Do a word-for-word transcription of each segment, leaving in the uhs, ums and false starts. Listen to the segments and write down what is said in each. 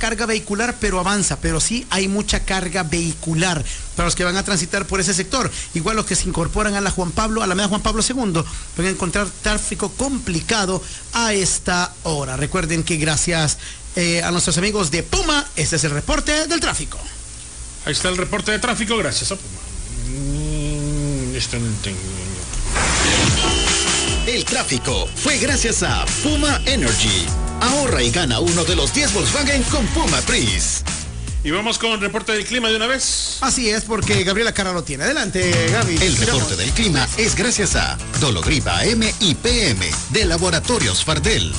carga vehicular, pero avanza, pero sí hay mucha carga vehicular para los que van a transitar por ese sector. Igual los que se incorporan a la Juan Pablo, a la Alameda Juan Pablo segundo, van a encontrar tráfico complicado a esta hora. Recuerden que gracias eh, a nuestros amigos de Puma, este es el reporte del tráfico. Ahí está el reporte de tráfico, gracias a Puma. El tráfico fue gracias a Puma Energy. Ahorra y gana uno de los diez Volkswagen con Puma Pris. Y vamos con el reporte del clima de una vez. Así es, porque Gabriela Cara lo tiene. Adelante, Gaby. El reporte del clima es gracias a Dologrip A M y P M de Laboratorios Fardel.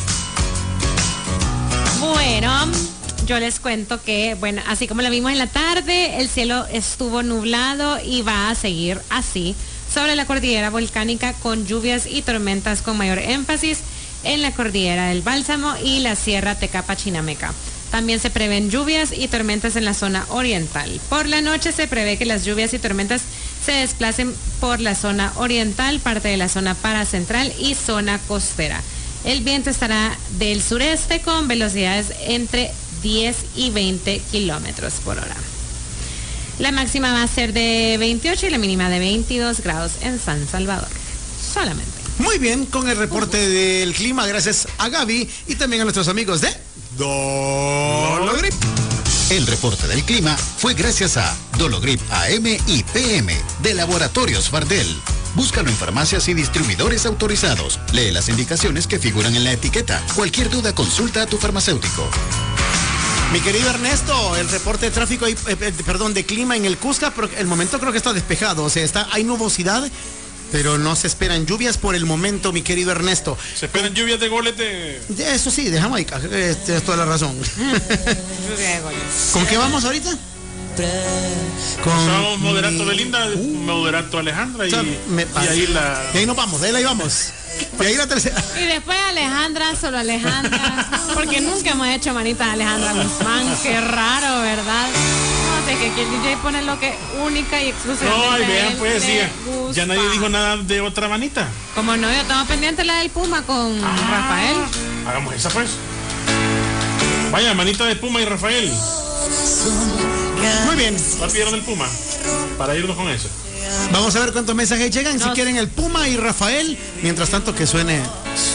Bueno, yo les cuento que, bueno, así como lo vimos en la tarde, el cielo estuvo nublado y va a seguir así sobre la cordillera volcánica, con lluvias y tormentas con mayor énfasis en la cordillera del Bálsamo y la Sierra Tecapa-Chinameca. También se prevén lluvias y tormentas en la zona oriental. Por la noche se prevé que las lluvias y tormentas se desplacen por la zona oriental, parte de la zona paracentral y zona costera. El viento estará del sureste con velocidades entre diez y veinte kilómetros por hora. La máxima va a ser de veintiocho y la mínima de veintidós grados en San Salvador. Solamente. Muy bien, con el reporte uh-huh. del clima, gracias a Gaby y también a nuestros amigos de Dologrip. El reporte del clima fue gracias a Dologrip A M y P M de Laboratorios Fardel. Búscalo en farmacias y distribuidores autorizados. Lee las indicaciones que figuran en la etiqueta. Cualquier duda, consulta a tu farmacéutico. Mi querido Ernesto, el reporte de tráfico, eh, eh, perdón, de clima en el Cusca, pero el momento creo que está despejado, o sea, está, hay nubosidad, pero no se esperan lluvias por el momento, mi querido Ernesto. ¿Se esperan lluvias de goles de...? Eso sí, de Jamaica, eh, tienes toda la razón. ¿Con qué vamos ahorita? Con Somos moderato Belinda, uh, moderato Alejandra y, o sea, me, y ahí la... Y ahí nos vamos, de ahí la íbamos. Y ahí la tercera. Y después Alejandra, solo Alejandra, porque nunca hemos hecho manitas a Alejandra Guzmán. Qué raro, ¿verdad? No sé, que aquí el D J pone lo que única y exclusivamente. No, y vean, pues, sí, ya nadie dijo nada de otra manita. Como no, yo estaba pendiente la del Puma con ah, Rafael. Hagamos esa, pues. Vaya, manita de Puma y Rafael. Muy bien. Va a pedir del Puma para irnos con eso. Vamos a ver cuántos mensajes llegan. No. Si quieren el Puma y Rafael. Mientras tanto, que suene